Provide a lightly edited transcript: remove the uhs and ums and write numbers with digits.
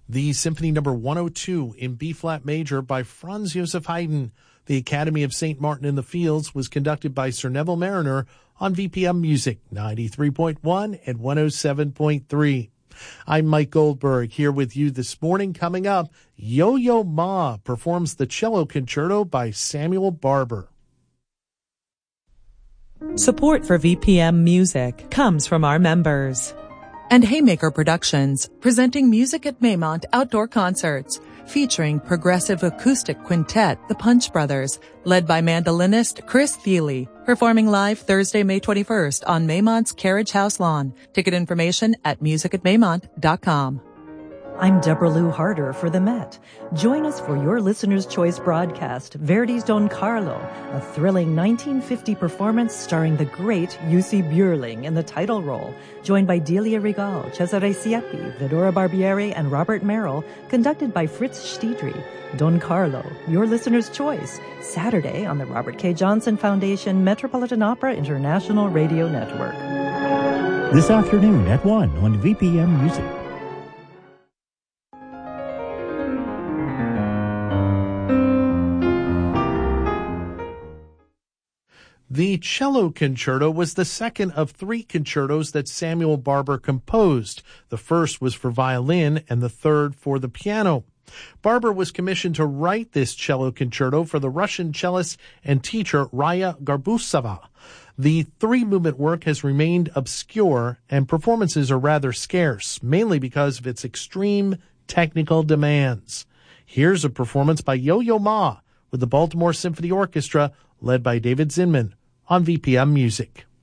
The Symphony Number 102 in B-flat major by Franz Joseph Haydn. The Academy of St. Martin in the Fields was conducted by Sir Neville Mariner on VPM Music 93.1 and 107.3. I'm Mike Goldberg here with you this morning. Coming up, Yo-Yo Ma performs the Cello Concerto by Samuel Barber. Support for VPM Music comes from our members. And Haymaker Productions, presenting Music at Maymont Outdoor Concerts, featuring progressive acoustic quintet, the Punch Brothers, led by mandolinist Chris Thiele, performing live Thursday, May 21st on Maymont's Carriage House lawn. Ticket information at musicatmaymont.com. I'm Deborah Lou Harder for the Met. Join us for your Listener's Choice broadcast, Verdi's Don Carlo, a thrilling 1950 performance starring the great Jussi Björling in the title role, joined by Delia Regal, Cesare Siepi, Fedora Barbieri, and Robert Merrill, conducted by Fritz Stiedry. Don Carlo, your Listener's Choice, Saturday on the Robert K. Johnson Foundation Metropolitan Opera International Radio Network. This afternoon at 1 on VPM Music. The Cello Concerto was the second of three concertos that Samuel Barber composed. The first was for violin and the third for the piano. Barber was commissioned to write this cello concerto for the Russian cellist and teacher Raya Garbusova. The three-movement work has remained obscure, and performances are rather scarce, mainly because of its extreme technical demands. Here's a performance by Yo-Yo Ma with the Baltimore Symphony Orchestra, led by David Zinman on VPM Music.